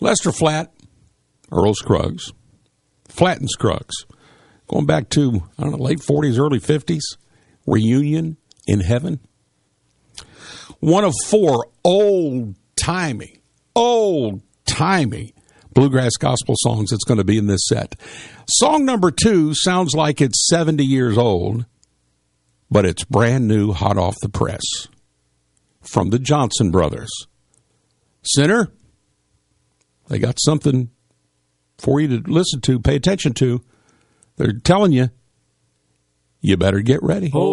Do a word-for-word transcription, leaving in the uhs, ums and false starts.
Lester Flatt, Earl Scruggs, Flatt and Scruggs, going back to, I don't know, late forties, early fifties, reunion in heaven. One of four old-timey, old-timey bluegrass gospel songs that's going to be in this set. Song number two sounds like it's seventy years old, but it's brand new, hot off the press, from the Johnson Brothers. Sinner, they got something for you to listen to, pay attention to. They're telling you, you better get ready.